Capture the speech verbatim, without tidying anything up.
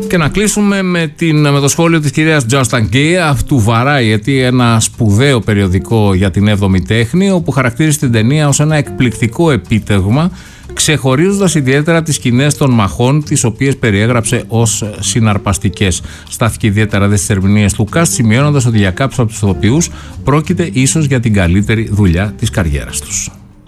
Και να κλείσουμε με, την, με το σχόλιο της κυρίας Τζοστανκή, αυτού Variety, ένα σπουδαίο περιοδικό για την έβδομη τέχνη, όπου χαρακτήρισε την ταινία ως ένα εκπληκτικό επίτευγμα, ξεχωρίζοντας ιδιαίτερα τις σκηνές των μαχών, τις οποίες περιέγραψε ως συναρπαστικές. Στάθηκε ιδιαίτερα δε στις ερμηνείες του cast, σημειώνοντας ότι για κάποιους από τους ηθοποιούς πρόκειται ίσως για την καλύτερη δουλειά της καριέρας τους.